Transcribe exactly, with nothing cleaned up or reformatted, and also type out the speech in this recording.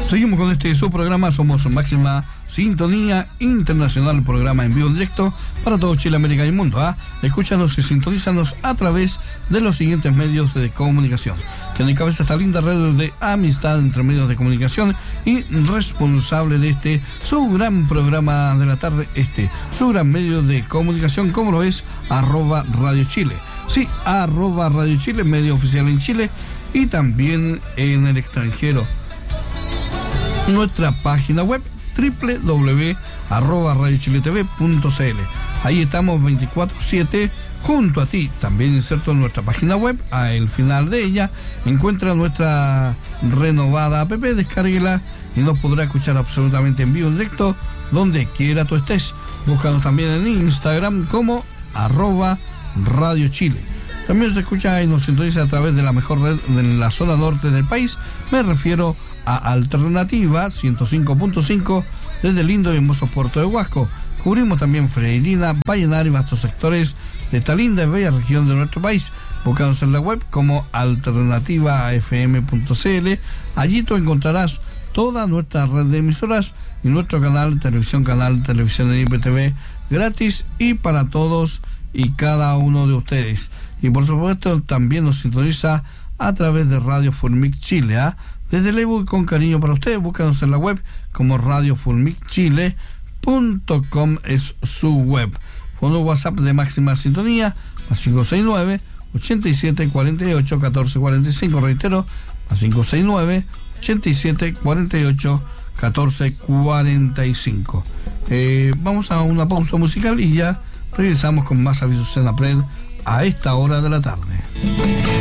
Seguimos con este su programa, somos Máxima Sintonía Internacional, programa en vivo en directo para todo Chile, América y el mundo. ¿ah? Escúchanos y sintonízanos a través de los siguientes medios de comunicación, que encabeza esta linda red de amistad entre medios de comunicación y responsable de este su gran programa de la tarde, este su gran medio de comunicación, como lo es arroba Radio Chile. Sí, arroba Radio Chile, medio oficial en Chile y también en el extranjero. Nuestra página web doble u doble u doble u punto arroba radio chile t v punto c l. Ahí estamos veinticuatro siete junto a ti. También inserto en nuestra página web. Al final de ella encuentra nuestra renovada app, descárguela y nos podrá escuchar absolutamente en vivo, en directo, donde quiera tú estés. Búscanos también en Instagram como arroba Radio Chile. También se escucha y nos sintoniza a través de la mejor red de la zona norte del país. Me refiero a Alternativa ciento cinco punto cinco desde el lindo y hermoso puerto de Huasco. Cubrimos también Freirina, Vallenar y vastos sectores de esta linda y bella región de nuestro país. Búscanos en la web como alternativa f m punto c l. Allí tú encontrarás toda nuestra red de emisoras y nuestro canal de televisión, canal de televisión de I P T V, gratis y para todos y cada uno de ustedes. Y por supuesto también nos sintoniza a través de Radio Fulmic Chile, ¿eh? Desde el ebook con cariño para ustedes. Búscanos en la web como radio fulmic chile punto com, es su web. Fondo WhatsApp de Máxima Sintonía, más cinco seis nueve, ochenta y siete cuarenta y ocho, catorce cuarenta y cinco, reitero, más cinco seis nueve, ochenta y siete cuarenta y ocho, catorce cuarenta y cinco. Eh, vamos a una pausa musical y ya regresamos con más avisos en la Pred a esta hora de la tarde.